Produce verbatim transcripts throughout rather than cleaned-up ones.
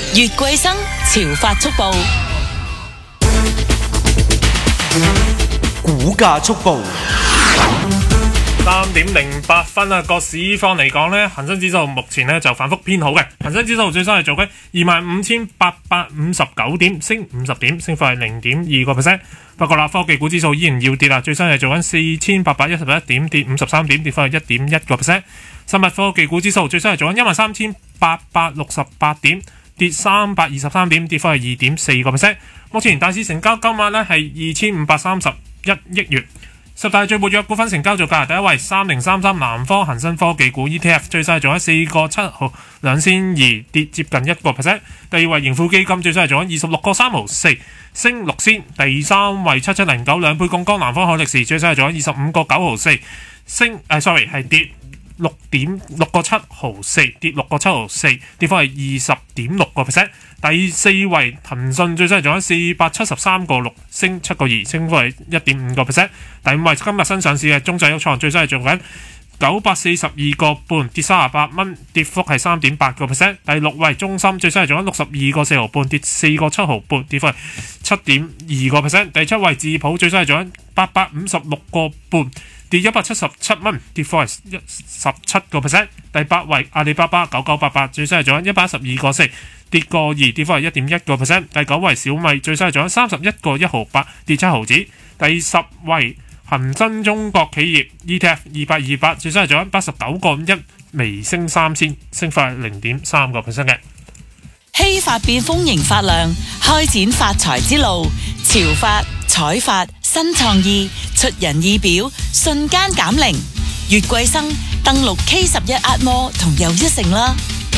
月桂生潮發速報， 股價速報。 三點零八分啊！個市況嚟講呢，恒生指數目前呢就反覆偏好嘅。恒生指數最新係做緊二萬五千八百五十九點，升五十點，升幅係零點二個 percent。不過啦，科技股指數依然要跌啦，最新係做緊四千八百一十一點，跌五十三點，跌幅係一點一個 percent。生物科技股指數最新係做緊一萬三千八百六十八點，跌三百二十三點，跌幅係二點四個 percent。目前大市成交金額呢係二千五百三十一億元。十大最活躍股份成交做價，第一位三零三三南方恒生科技股 E T F 最新係做緊四個七毫兩仙二，跌接近一個 percent。第二位盈富基金最新係做緊二十六個三毫四，升六仙。第三位七七零九兩倍槓桿南方海力士最新係做緊二十五個九毫四，升誒、呃、sorry 係跌六點六個七毫四，跌六個七毫四，跌幅係二十點六個 percent。第四位騰訊最新係做緊四百七十三個六，升七個二，升幅係一點五個 percent。第五位今日新上市嘅中製藥創最新係做緊九百四十二個半，跌三十八蚊，跌幅係三點八個 percent。第六位中芯最新係做緊六十二個四毫半，跌四個七毫半，跌幅係七點二個 percent。第七位智普最新係做緊八百五十六個半，跌一百七十七蚊，跌幅係十七個 percent。第八位阿里巴巴九九八八最新係做緊一百一十二個四，跌個二，跌幅係一點一個 percent。第九位小米最新係做緊三十一個一毫八，跌七毫子。第十位恒生中國企業 E T F 二百二十八最新係做緊八十九個一，微升三仙，升幅係零點三個 percent 嘅。 希發變豐盈發亮，開展發財之路。潮發、彩發、新創意，出人意表，瞬間減齡。月桂生登錄 K 十一壓摩同又一城啦。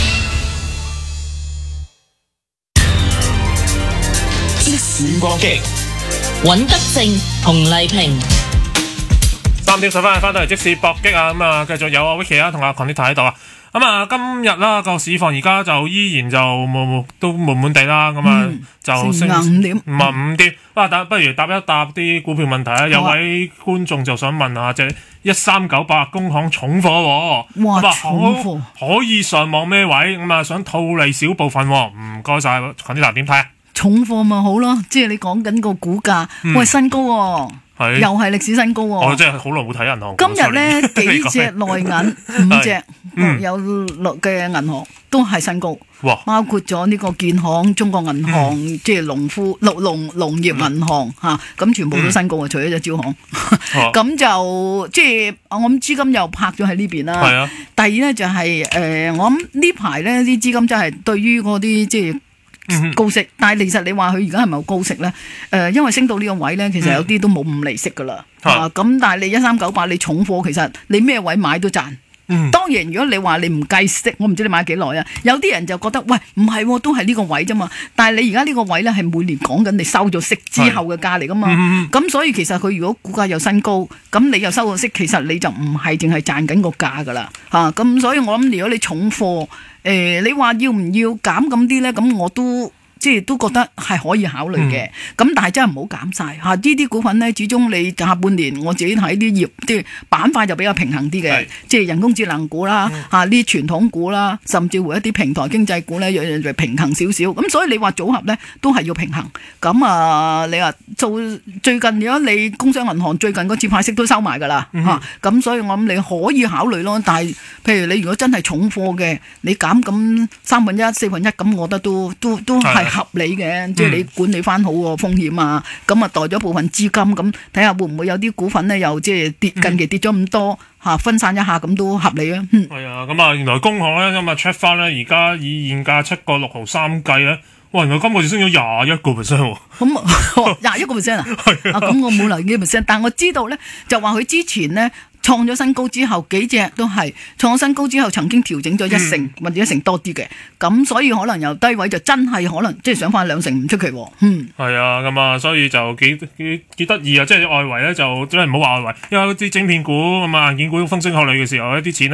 即時光擊， 尹德正、洪麗萍。 三點十分翻到嚟即時搏擊啊！咁啊，繼續有阿 Vicky 啊同阿 Connie 喺度啊。咁啊，今日啦個市況而家就依然就冇冇都悶悶地啦。咁啊、嗯、就升五點， 唔係五點。哇！但不如答一答啲股票問題啊！有位觀眾就想問下，即係一三九八工行重貨喎。 哇！ 咁啊重貨可以上望咩位？咁啊想套利少部分喎。唔該晒 Connie 點睇啊？ 重貨咪好咯，即係你講緊個股價，嗯、喂新高喎、哦。又係歷史新高喎、哦！ 我真係好耐冇睇銀行。 今日咧幾隻內銀五隻、嗯、有嘅銀行都係新高，哇包括咗呢個建行、中國銀行、嗯、即係農夫農農農業銀行嚇，咁、嗯啊、全部都新高啊！嗯、除咗隻招行，咁、啊、就即係我諗資金又拍咗喺呢邊啦。係啊。第二咧就係、是、誒、呃，我諗呢排咧啲資金真係對於嗰啲即係。高息，但係其實你話佢而家係咪好高息咧？誒、呃，因為升到呢個位咧，其實有啲都冇咁利息噶啦。咁、嗯啊、但係你一三九八你重貨，其實你咩位買都賺。嗯、當然，如果你話你唔計息，我唔知你買幾耐啊。有啲人就覺得喂，唔係、啊，都係呢個位啫嘛。但係你而家呢個位咧，係每年講緊你收咗息之後嘅價嚟噶嘛。咁、嗯、所以其實佢如果股價又新高，咁你又收咗息，其實你就唔係淨係賺緊個價噶啦。嚇、啊，咁所以我諗，如果你重貨，誒、呃，你話要唔要減咁啲咧？咁我都。即係都覺得係可以考慮嘅，咁、嗯、但係真係唔好減晒嚇。呢啲股份咧，始終你下半年我自己睇啲業即係板塊就比較平衡啲嘅，即係人工智能股啦嚇，啲、嗯、傳統股啦，甚至乎一啲平台經濟股咧，樣樣就平衡少少。咁所以你話組合咧都係要平衡。咁啊，你話做最近如果你工商銀行最近個接派息都收埋㗎啦嚇，咁、嗯啊、所以我諗你可以考慮咯。但係譬如你如果真係重貨嘅，你減咁三分一、四分一，咁我覺得都都都係。合理嘅，即係你管理翻好個風險啊，咁啊代咗部分資金，咁睇下會唔會有啲股份咧，又即係跌近期跌咗咁多嚇、嗯，分散一下咁都合理啊。係、嗯、啊， 咁啊原來工行咧咁啊 check 翻咧，而家以現價七個六毫三計咧，哇原來今個月升咗廿一個 percent 喎。 咁廿一個 percent 啊？啊咁我冇留意 percent， 但我知道咧就話佢之前咧。創咗新高之後，幾隻都係創咗新高之後，曾經調整咗一成、嗯、或者一成多啲嘅，咁所以可能由低位就真係可能即係上翻兩成唔出奇喎。嗯， 係啊，咁啊，所以就幾幾幾得意啊！即係外圍咧就真係唔好話外圍，因為啲晶片股咁啊、硬件股風聲鶴唳嘅時候，一啲錢